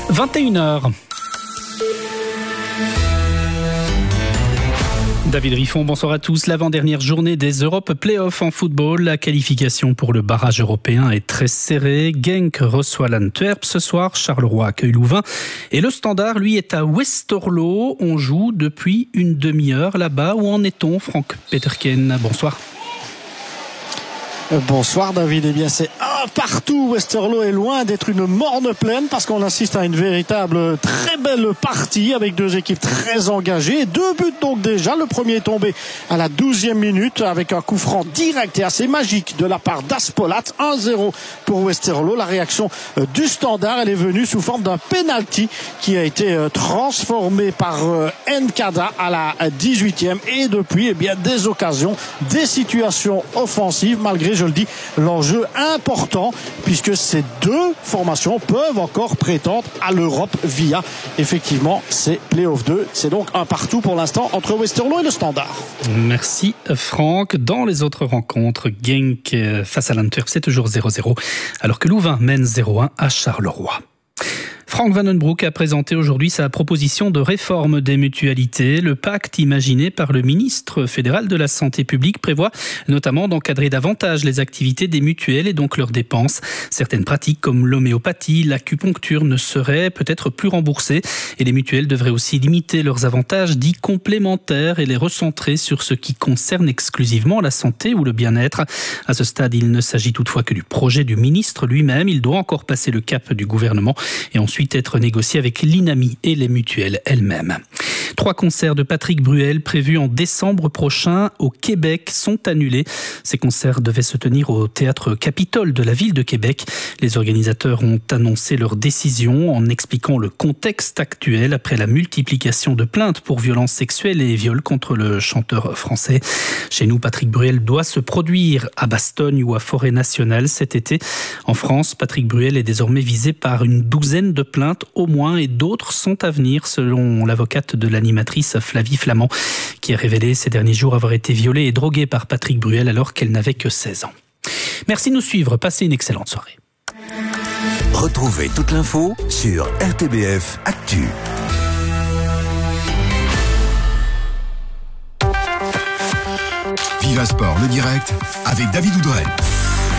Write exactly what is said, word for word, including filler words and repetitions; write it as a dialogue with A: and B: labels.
A: vingt et une heures. David Riffon, bonsoir à tous. L'avant-dernière journée des Europe Playoffs en football. La qualification pour le barrage européen est très serrée. Genk reçoit l'Antwerp ce soir. Charleroi accueille Louvain. Et le Standard, lui, est à Westerlo. On joue depuis une demi-heure là-bas. Où en est-on, Franck Peterken? Bonsoir.
B: Bonsoir David, eh bien c'est un partout. Westerlo est loin d'être une morne plaine parce qu'on assiste à une véritable très belle partie avec deux équipes très engagées. Deux buts donc déjà. Le premier est tombé à la douzième minute avec un coup franc direct et assez magique de la part d'Aspolat. un zéro pour Westerlo. La réaction du Standard, elle est venue sous forme d'un penalty qui a été transformé par Nkada à la dix-huitième. Et depuis, eh bien des occasions, des situations offensives malgré, je le dis, l'enjeu important puisque ces deux formations peuvent encore prétendre à l'Europe via effectivement ces Play-off deux. C'est donc un partout pour l'instant entre Westerlo et le Standard.
A: Merci Franck. Dans les autres rencontres, Genk face à l'Antwerp, c'est toujours zéro zéro alors que Louvain mène zéro un à Charleroi. Frank Van den Broek a présenté aujourd'hui sa proposition de réforme des mutualités. Le pacte imaginé par le ministre fédéral de la Santé publique prévoit notamment d'encadrer davantage les activités des mutuelles et donc leurs dépenses. Certaines pratiques comme l'homéopathie, l'acupuncture ne seraient peut-être plus remboursées et les mutuelles devraient aussi limiter leurs avantages dits complémentaires et les recentrer sur ce qui concerne exclusivement la santé ou le bien-être. À ce stade, il ne s'agit toutefois que du projet du ministre lui-même. Il doit encore passer le cap du gouvernement et ensuite être négocié avec l'INAMI et les mutuelles elles-mêmes. Trois concerts de Patrick Bruel prévus en décembre prochain au Québec sont annulés. Ces concerts devaient se tenir au Théâtre Capitole de la ville de Québec. Les organisateurs ont annoncé leur décision en expliquant le contexte actuel après la multiplication de plaintes pour violences sexuelles et viols contre le chanteur français. Chez nous, Patrick Bruel doit se produire à Bastogne ou à Forêt-Nationale cet été. En France, Patrick Bruel est désormais visé par une douzaine de plaintes au moins et d'autres sont à venir selon l'avocate de l'animatrice Flavie Flamand qui a révélé ces derniers jours avoir été violée et droguée par Patrick Bruel alors qu'elle n'avait que seize ans. Merci de nous suivre, passez une excellente soirée.
C: Retrouvez toute l'info sur R T B F Actu. Viva Sport, le direct avec David Oudrey.